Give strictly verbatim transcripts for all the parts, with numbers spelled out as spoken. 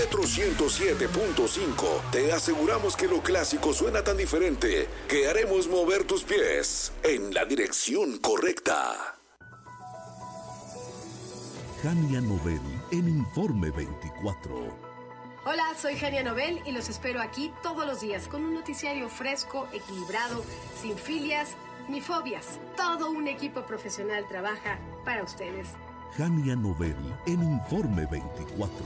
Retro ciento siete punto cinco. Te aseguramos que lo clásico suena tan diferente que haremos mover tus pies en la dirección correcta. Jania Nobel en Informe veinticuatro. Hola, soy Jania Nobel y los espero aquí todos los días con un noticiario fresco, equilibrado, sin filias ni fobias. Todo un equipo profesional trabaja para ustedes. Jania Nobel en Informe veinticuatro.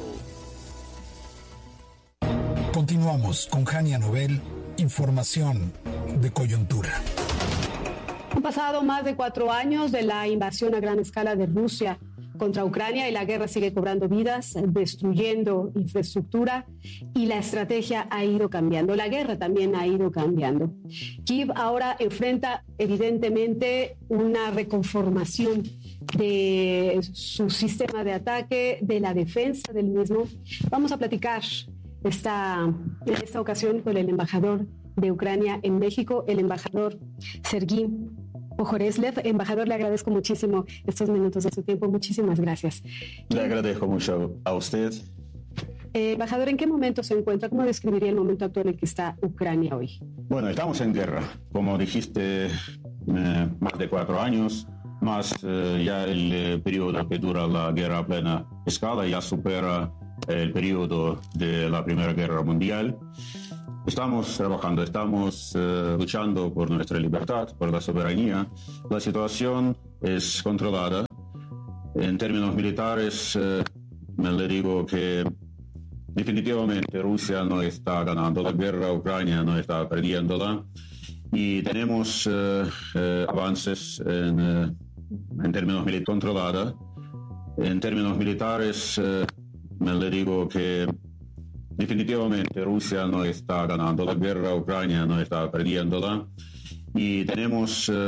Continuamos con Jania Nobel, información de coyuntura. Han pasado más de cuatro años de la invasión a gran escala de Rusia contra Ucrania y la guerra sigue cobrando vidas, destruyendo infraestructura y la estrategia ha ido cambiando. La guerra también ha ido cambiando. Kiev ahora enfrenta evidentemente una reconformación de su sistema de ataque, de la defensa del mismo. Vamos a platicar esta, en esta ocasión con el embajador de Ucrania en México, el embajador Sergei Pojoreslev. Embajador, le agradezco muchísimo estos minutos de su tiempo. Muchísimas gracias. Le agradezco mucho a usted. Eh, embajador, ¿en qué momento se encuentra? ¿Cómo describiría el momento actual en el que está Ucrania hoy? Bueno, estamos en guerra. Como dijiste, eh, más de cuatro años, más eh, ya el eh, periodo que dura la guerra a plena escala ya supera el periodo de la Primera Guerra Mundial. Estamos trabajando, estamos uh, luchando por nuestra libertad, por la soberanía. La situación es controlada. En términos militares, uh, me le digo que definitivamente Rusia no está ganando la guerra, Ucrania no está perdiéndola. Y tenemos uh, uh, avances en, uh, en términos militares controlada. En términos militares, uh, me le digo que definitivamente Rusia no está ganando la guerra, Ucrania no está perdiéndola y tenemos uh,